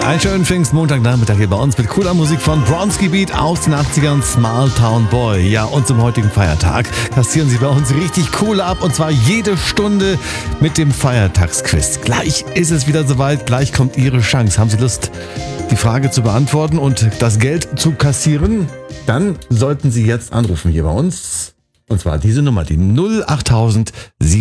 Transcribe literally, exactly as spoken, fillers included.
Einen schönen Pfingstmontagnachmittag hier bei uns mit cooler Musik von Bronski Beat aus den achtzigern, Small Town Boy. Ja, und zum heutigen Feiertag kassieren Sie bei uns richtig Kohle ab und zwar jede Stunde mit dem Feiertagsquiz. Gleich ist es wieder soweit, gleich kommt Ihre Chance. Haben Sie Lust, die Frage zu beantworten und das Geld zu kassieren? Dann sollten Sie jetzt anrufen hier bei uns. Und zwar diese Nummer, die null acht sieben.